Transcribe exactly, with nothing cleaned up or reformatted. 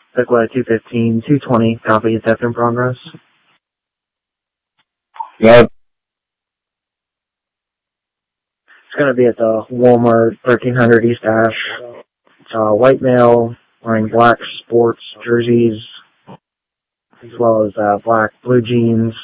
Sequoia two fifteen, two twenty, copy, theft in progress. Yep. It's going to be at the Walmart, thirteen hundred East Ash. It's a white male wearing black sports jerseys, as well as uh, black blue jeans,